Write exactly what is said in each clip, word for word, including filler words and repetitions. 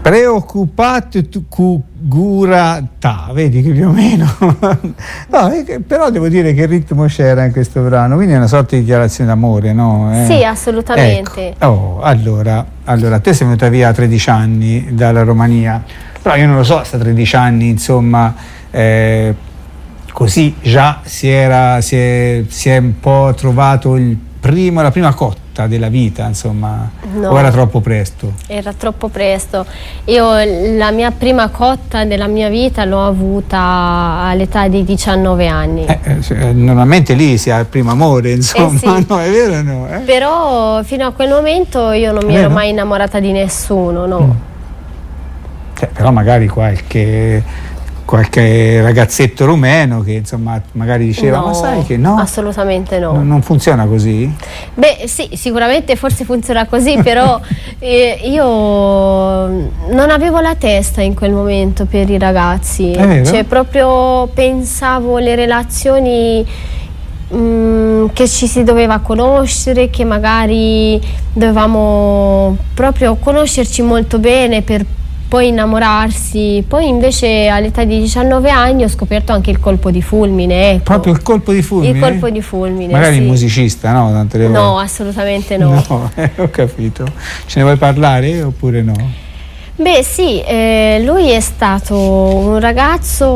Preoccupat cugurata, vedi che più o meno no, però devo dire che il ritmo c'era in questo brano, quindi è una sorta di dichiarazione d'amore, no? Eh? Sì, assolutamente. Ecco. Oh, allora, allora te sei venuta via a tredici anni dalla Romania, però io non lo so, sta tredici anni, insomma, eh, così già si era si è, si è un po' trovato il primo, la prima cotta della vita, insomma, no, o era troppo presto? Era troppo presto. Io la mia prima cotta della mia vita l'ho avuta all'età di diciannove anni. Eh, eh, normalmente lì si ha il primo amore, insomma, eh sì. No, è vero o no? Eh? Però fino a quel momento io non mi ero mai innamorata di nessuno, no? Mm. Cioè, però magari qualche qualche ragazzetto rumeno che insomma magari diceva no, ma sai che no? Assolutamente no. Non, non funziona così? Beh sì, sicuramente forse funziona così, però eh, io non avevo la testa in quel momento per i ragazzi, cioè proprio pensavo le relazioni mh, che ci si doveva conoscere, che magari dovevamo proprio conoscerci molto bene per poi innamorarsi. Poi invece all'età di diciannove anni ho scoperto anche il colpo di fulmine, ecco. Proprio il colpo di fulmine? Il colpo di fulmine, magari sì. Il musicista, no? Tante le no, assolutamente no. No, eh, ho capito. Ce ne vuoi parlare oppure no? Beh sì, eh, lui è stato un ragazzo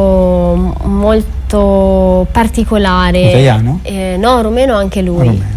molto particolare. Italiano? Eh, no, rumeno anche lui. Rumeno.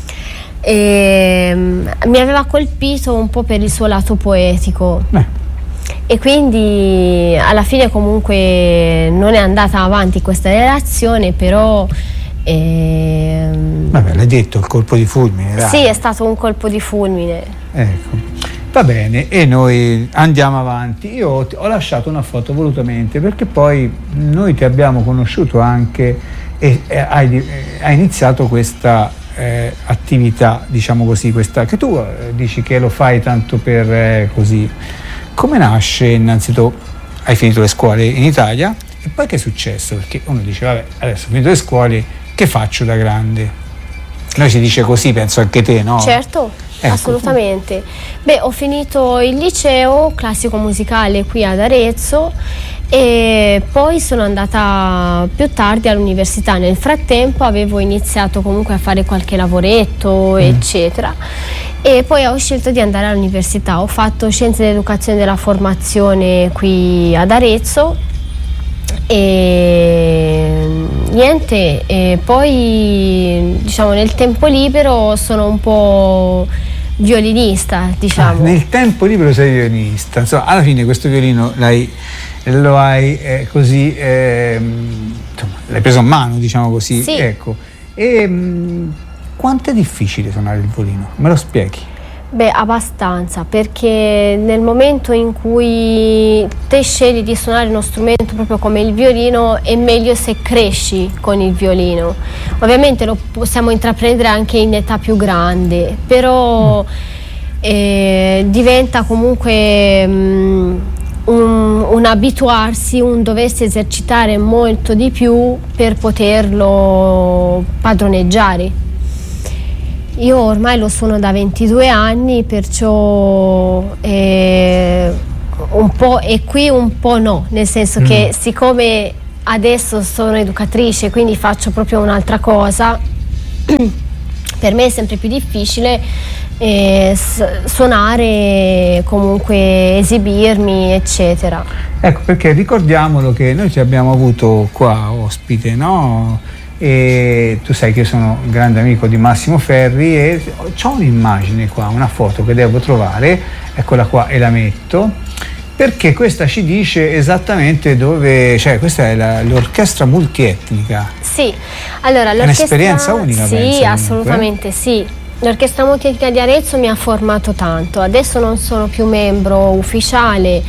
E, mi aveva colpito un po' per il suo lato poetico. Beh. E quindi alla fine comunque non è andata avanti questa relazione, però ehm... vabbè, l'hai detto, il colpo di fulmine, dai. Sì, è stato un colpo di fulmine. Ecco, va bene, e noi andiamo avanti. Io ho lasciato una foto volutamente perché poi noi ti abbiamo conosciuto anche e, e hai, eh, hai iniziato questa Eh, attività, diciamo così, questa che tu eh, dici che lo fai tanto per eh, così. Come nasce? Innanzitutto hai finito le scuole in Italia e poi che è successo? Perché uno dice vabbè, adesso ho finito le scuole, che faccio da grande? Noi si dice così, penso anche te, no? Certo, ecco. Assolutamente. Beh, ho finito il liceo classico musicale qui ad Arezzo e poi sono andata più tardi all'università. Nel frattempo avevo iniziato comunque a fare qualche lavoretto, mm. eccetera, e poi ho scelto di andare all'università. Ho fatto scienze dell'educazione e della formazione qui ad Arezzo e niente, e poi diciamo nel tempo libero sono un po' violinista, diciamo. Ah, nel tempo libero sei violinista, insomma, alla fine questo violino l'hai lo hai eh, così eh, insomma, l'hai preso a mano, diciamo così, sì. Ecco. E mh, quanto è difficile suonare il violino? Me lo spieghi? Beh, abbastanza, perché nel momento in cui te scegli di suonare uno strumento proprio come il violino, è meglio se cresci con il violino. Ovviamente lo possiamo intraprendere anche in età più grande, però mm. eh, diventa comunque mh, un, un abituarsi, un doversi esercitare molto di più per poterlo padroneggiare. Io ormai lo suono da ventidue anni, perciò eh, un po' è qui, un po' no, nel senso mm. che siccome adesso sono educatrice, quindi faccio proprio un'altra cosa, per me è sempre più difficile eh, suonare, comunque esibirmi, eccetera. Ecco, perché ricordiamolo che noi ti abbiamo avuto qua ospite, no? E tu sai che io sono un grande amico di Massimo Ferri e ho un'immagine qua, una foto che devo trovare, eccola qua e la metto, perché questa ci dice esattamente dove, cioè questa è la, l'orchestra multietnica. Sì, allora l'orchestra... È un'esperienza unica, sì, penso, assolutamente sì. L'orchestra multietnica di Arezzo mi ha formato tanto, adesso non sono più membro ufficiale,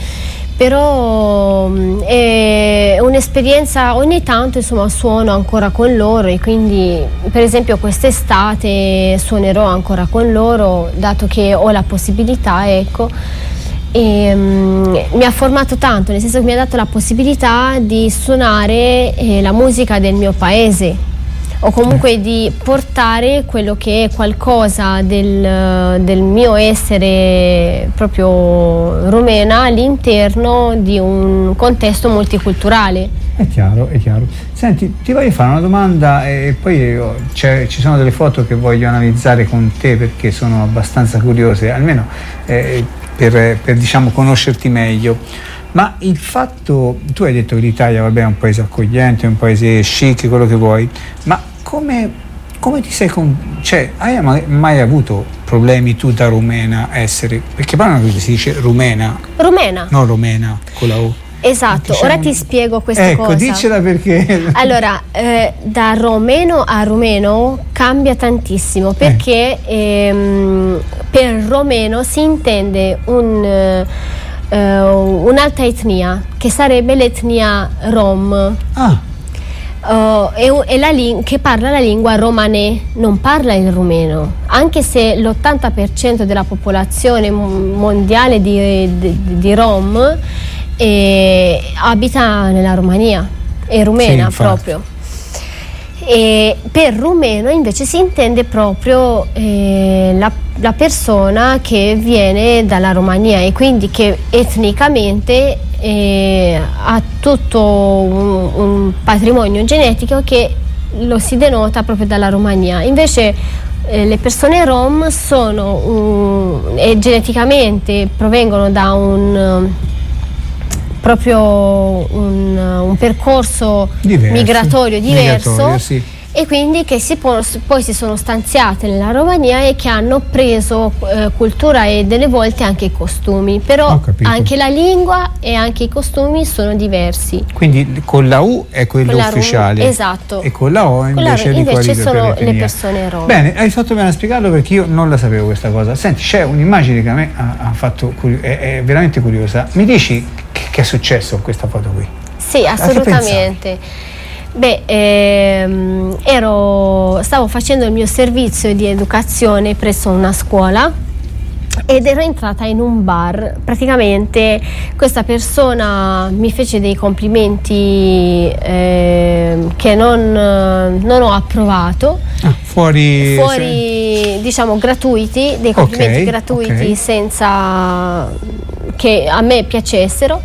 però è un'esperienza, ogni tanto insomma suono ancora con loro e quindi per esempio quest'estate suonerò ancora con loro, dato che ho la possibilità, ecco, e um, mi ha formato tanto, nel senso che mi ha dato la possibilità di suonare eh, la musica del mio paese. o comunque di portare quello che è qualcosa del, del mio essere proprio rumena all'interno di un contesto multiculturale. È chiaro, è chiaro. Senti, ti voglio fare una domanda e poi io, ci sono delle foto che voglio analizzare con te perché sono abbastanza curiose, almeno eh, per, per diciamo conoscerti meglio. Ma il fatto, tu hai detto che l'Italia vabbè, è un paese accogliente, è un paese chic, quello che vuoi, ma come, come ti sei, con, cioè hai mai, mai avuto problemi tu da rumena essere, perché poi non si dice rumena? Rumena. No, rumena, con la U. Esatto, ora ti spiego questa ecco, cosa. Ecco, dicela perché... Allora, eh, da romeno a rumeno cambia tantissimo, perché eh. ehm, per romeno si intende un, eh, un'altra etnia, che sarebbe l'etnia rom. Ah. Uh, e, e la ling- che parla la lingua romanè, non parla il rumeno, anche se l'ottanta per cento della popolazione mondiale di, di, di rom e abita nella Romania, è rumena, sì, proprio. E per rumeno invece si intende proprio eh, la, la persona che viene dalla Romania e quindi che etnicamente eh, ha tutto un, un patrimonio genetico che lo si denota proprio dalla Romania. Invece eh, le persone rom sono un, e geneticamente provengono da un proprio un, un percorso diverso, migratorio diverso, migratorio, sì. E quindi che si po- poi si sono stanziate nella Romania e che hanno preso eh, cultura e delle volte anche i costumi, però anche la lingua e anche i costumi sono diversi. Quindi con la U è quello ufficiale, esatto, e con la O invece, la, invece sono per le persone rom. Bene, hai fatto bene a spiegarlo perché io non la sapevo questa cosa. Senti, c'è un'immagine che a me ha, ha fatto curio- è, è veramente curiosa. Mi dici che, che è successo con questa foto qui? Sì, assolutamente. Beh, ehm, ero, stavo facendo il mio servizio di educazione presso una scuola ed ero entrata in un bar. Praticamente questa persona mi fece dei complimenti eh, che non, non ho approvato, ah, fuori, fuori se... diciamo gratuiti, dei complimenti okay, gratuiti okay. senza che a me piacessero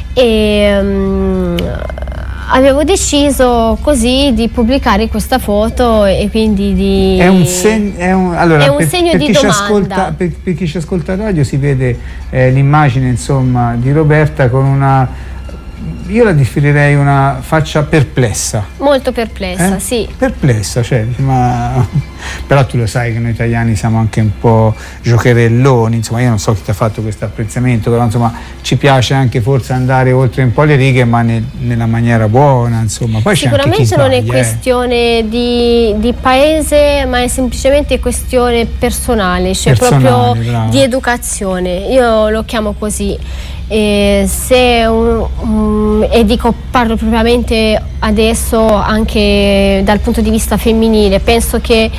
e um, avevo deciso così di pubblicare questa foto e quindi di... È un, seg- è un, allora, è un per, segno per di chi domanda. Ci ascolta, per, per chi ci ascolta in radio si vede eh, l'immagine insomma di Roberta con una... Io la definirei una faccia perplessa. Molto perplessa, eh? sì. Perplessa, cioè, ma... però tu lo sai che noi italiani siamo anche un po' giocherelloni, insomma io non so chi ti ha fatto questo apprezzamento, però insomma ci piace anche forse andare oltre un po' le righe, ma ne, nella maniera buona, insomma. Poi sicuramente c'è anche chi non sbaglia, è questione eh. di, di paese, ma è semplicemente questione personale, cioè personale, proprio bravo. Di educazione, io lo chiamo così. E se un, um, e dico parlo propriamente adesso anche dal punto di vista femminile, penso che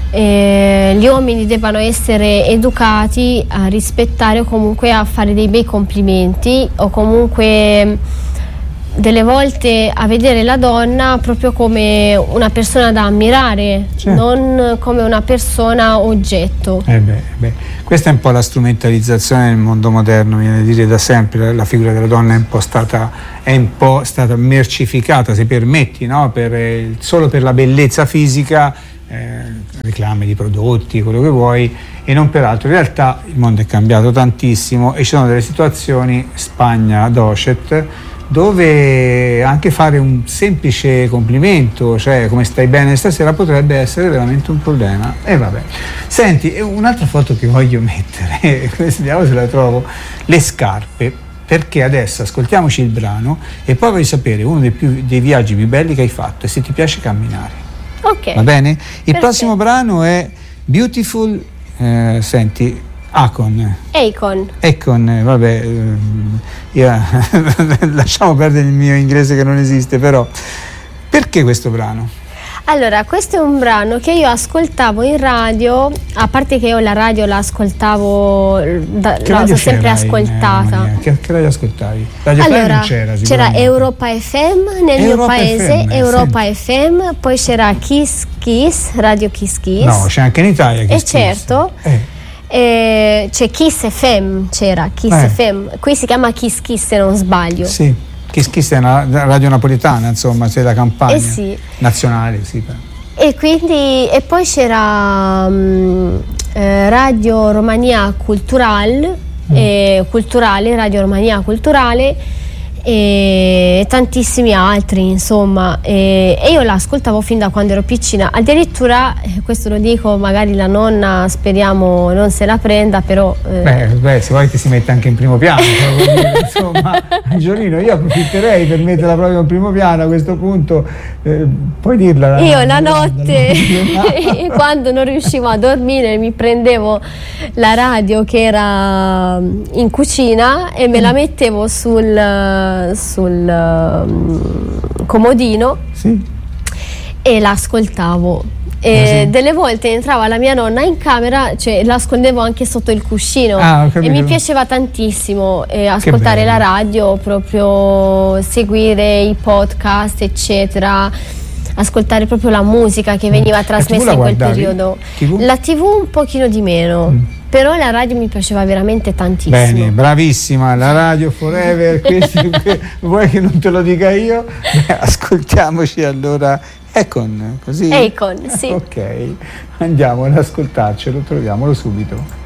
eh, gli uomini debbano essere educati a rispettare o comunque a fare dei bei complimenti o comunque delle volte a vedere la donna proprio come una persona da ammirare, certo. Non come una persona oggetto. Eh beh, beh. Questa è un po' la strumentalizzazione nel mondo moderno, viene a dire da sempre, la figura della donna è un po' stata, è un po' stata mercificata, se permetti, no? Per, eh, solo per la bellezza fisica, eh, reclame di prodotti, quello che vuoi, e non per altro. In realtà il mondo è cambiato tantissimo e ci sono delle situazioni, Spagna, Docet, dove anche fare un semplice complimento, cioè come stai bene stasera, potrebbe essere veramente un problema. E vabbè. Senti, un'altra foto che voglio mettere, vediamo se la trovo, le scarpe, perché adesso ascoltiamoci il brano e poi voglio sapere uno dei, più, dei viaggi più belli che hai fatto e se ti piace camminare. Ok. Va bene? Il Perfetto. Prossimo brano è Beautiful, eh, senti, Akon. Akon. Akon, vabbè, yeah. Lasciamo perdere il mio inglese che non esiste, però perché questo brano? Allora, questo è un brano che io ascoltavo in radio, a parte che io la radio la ascoltavo, da, l'ho sempre ascoltata. In, che, che radio ascoltavi? Radio allora, c'era, c'era Europa F M nel Europa mio paese, F M, Europa sì. F M, poi c'era Kiss Kiss, Radio Kiss Kiss. No, c'è anche in Italia Kiss E certo. Eh. Eh, c'è Kiss F M, c'era Kiss eh. F M, qui si chiama Kiss Kiss se non sbaglio. Sì, Kiss Kiss è una radio napoletana, insomma, sei da campagna. Eh sì. Nazionale, sì. E quindi, e poi c'era um, eh, Radio Romania Cultural, mm. eh, Culturale, Radio Romania Culturale e tantissimi altri, insomma, e, e io l'ascoltavo fin da quando ero piccina, addirittura, questo lo dico, magari la nonna speriamo non se la prenda, però eh. beh, beh, se vuoi ti si mette anche in primo piano, dire, insomma, Angiolino, io approfitterei per metterla proprio in primo piano a questo punto, eh, puoi dirla la io nonna, la notte la quando non riuscivo a dormire mi prendevo la radio che era in cucina e me la mettevo sul sul um, comodino, sì. E l'ascoltavo e ah, sì. Delle volte entrava la mia nonna in camera, cioè l'ascoltevo anche sotto il cuscino, ah, e mi piaceva tantissimo eh, ascoltare la radio, proprio seguire i podcast eccetera, ascoltare proprio la musica che veniva mm. trasmessa in quel periodo. T V? La tivù un pochino di meno, mm. però la radio mi piaceva veramente tantissimo. Bene, bravissima, la radio forever. Questi, vuoi che non te lo dica io? Beh, ascoltiamoci allora Akon, così? Akon, sì. Ok, andiamo ad ascoltarcelo, troviamolo subito.